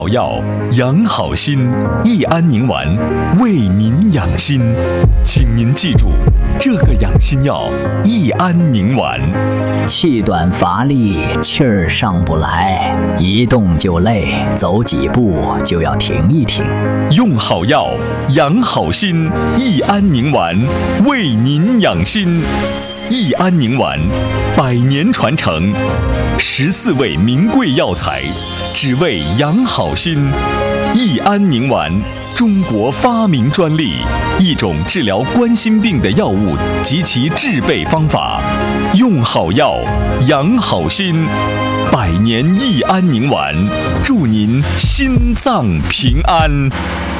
药养好心，益安宁丸为您养心，请您记住这个养心药益安宁丸。 气短乏力，气儿上不来，一动就累，走几步就要停一停。 用好药养好心，益安宁丸为您养心。益安宁丸100年传承，14味名贵药材，只为养好心。益安宁丸，中国发明专利，一种治疗冠心病的药物及其制备方法。用好药，养好心，100年益安宁丸，祝您心脏平安。